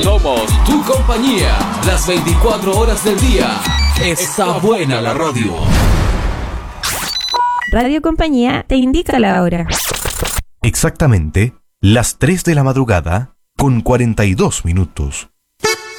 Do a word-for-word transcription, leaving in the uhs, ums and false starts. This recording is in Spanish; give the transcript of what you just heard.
Somos tu compañía, las veinticuatro horas del día. Está buena la radio. Radio Compañía te indica la hora. Exactamente las tres de la madrugada con cuarenta y dos minutos.